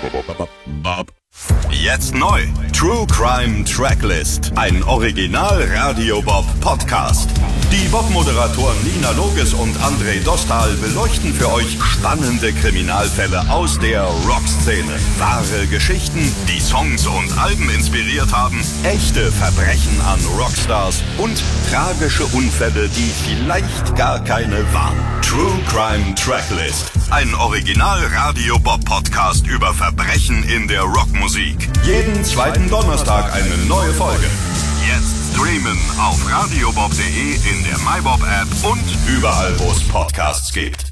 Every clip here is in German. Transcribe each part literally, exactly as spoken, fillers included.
Jetzt neu. True Crime Tracklist. Ein Original Radio Bob Podcast. Die Bob-Moderatoren Nina Loges und André Dostal beleuchten für euch spannende Kriminalfälle aus der Rockszene. Wahre Geschichten, die Songs und Alben inspiriert haben, echte Verbrechen an Rockstars und tragische Unfälle, die vielleicht gar keine waren. True Crime Tracklist. Ein Original Radio Bob Podcast über Verbrechen in der Rockmusik. Jeden zweiten Donnerstag eine neue Folge. Jetzt streamen auf radiobob punkt de, in der MyBob-App und überall, wo es Podcasts gibt.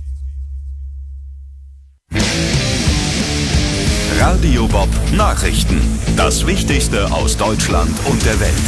Radio Bob Nachrichten. Das Wichtigste aus Deutschland und der Welt.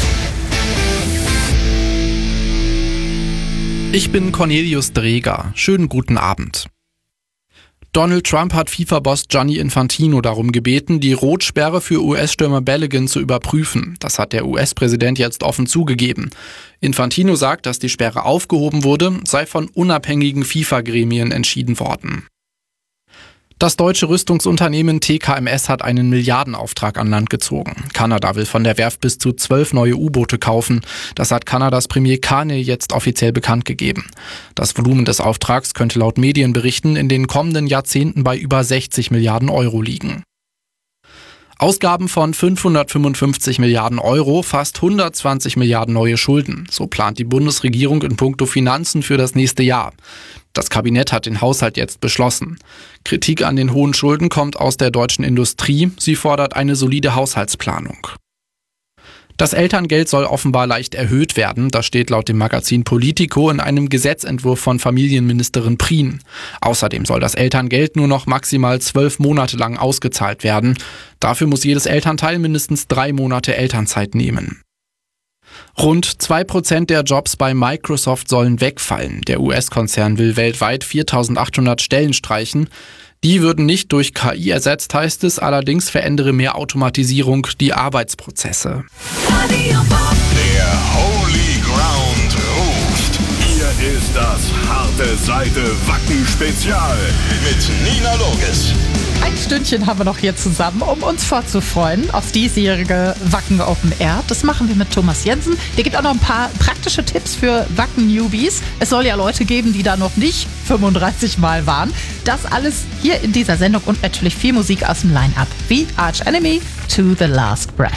Ich bin Cornelius Dreger. Schönen guten Abend. Donald Trump hat FIFA-Boss Gianni Infantino darum gebeten, die Rotsperre für U S-Stürmer Balogun zu überprüfen. Das hat der U S-Präsident jetzt offen zugegeben. Infantino sagt, dass die Sperre aufgehoben wurde, sei von unabhängigen FIFA-Gremien entschieden worden. Das deutsche Rüstungsunternehmen T K M S hat einen Milliardenauftrag an Land gezogen. Kanada will von der Werft bis zu zwölf neue U-Boote kaufen. Das hat Kanadas Premier Carney jetzt offiziell bekannt gegeben. Das Volumen des Auftrags könnte laut Medienberichten in den kommenden Jahrzehnten bei über sechzig Milliarden Euro liegen. Ausgaben von fünfhundertfünfundfünfzig Milliarden Euro, fast hundertzwanzig Milliarden neue Schulden. So plant die Bundesregierung in puncto Finanzen für das nächste Jahr. Das Kabinett hat den Haushalt jetzt beschlossen. Kritik an den hohen Schulden kommt aus der deutschen Industrie. Sie fordert eine solide Haushaltsplanung. Das Elterngeld soll offenbar leicht erhöht werden. Das steht laut dem Magazin Politico in einem Gesetzentwurf von Familienministerin Prien. Außerdem soll das Elterngeld nur noch maximal zwölf Monate lang ausgezahlt werden. Dafür muss jedes Elternteil mindestens drei Monate Elternzeit nehmen. Rund zwei Prozent der Jobs bei Microsoft sollen wegfallen. Der U S-Konzern will weltweit viertausendachthundert Stellen streichen. Die würden nicht durch K I ersetzt, heißt es, allerdings verändere mehr Automatisierung die Arbeitsprozesse. Der Holy Ground ruft. Hier ist das harte Seite Wacken Spezial mit Nina Loges. Ein Stündchen haben wir noch hier zusammen, um uns vorzufreuen aufs diesjährige Wacken Open Air. Das machen wir mit Thomas Jensen. Der gibt auch noch ein paar praktische Tipps für Wacken-Newbies. Es soll ja Leute geben, die da noch nicht fünfunddreißig Mal waren. Das alles hier in dieser Sendung und natürlich viel Musik aus dem Line-Up. Wie Arch Enemy to the Last Breath.